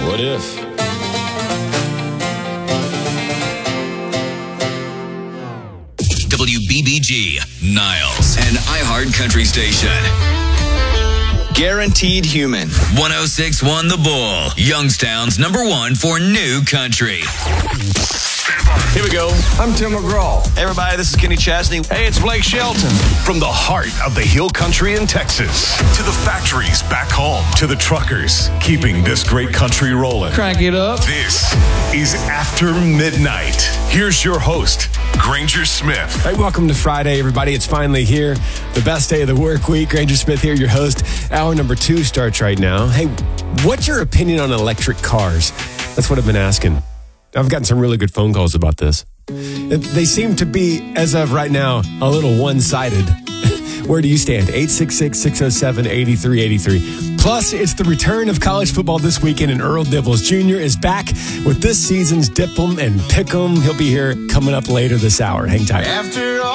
What if? WBBG, Niles, an iHeart country station. Guaranteed Human. 106.1 The Bull, Youngstown's #1 for new country. Here we go. I'm Tim McGraw. Hey everybody, this is Kenny Chesney. Hey, it's Blake Shelton. From the heart of the Hill Country in Texas to the factories back home to the truckers keeping this great country rolling. Crank it up. This is After Midnight. Here's your host, Granger Smith. Hey, welcome to Friday, everybody. It's finally here. The best day of the work week. Granger Smith here, your host. Hour number 2 starts right now. Hey, what's your opinion on electric cars? That's what I've been asking. I've gotten some really good phone calls about this. They seem to be, as of right now, a little one-sided. Where do you stand? 866-607-8383. Plus, it's the return of college football this weekend, and Earl Dibbles Jr. is back with this season's Dip 'em and Pick 'em. He'll be here coming up later this hour. Hang tight. After